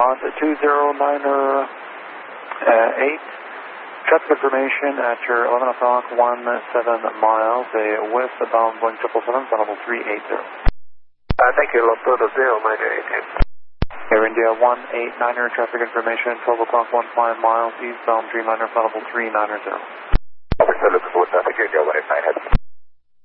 Lot 209er 8. Traffic information at your 11 o'clock, 17 miles, a westbound Boeing 777, Flight 380. Thank you, Los Todos 098. Air India 189er, traffic information, 12 o'clock, 15 miles, eastbound Dreamliner, Flight 390. Over to Lucas, traffic, Air India 189.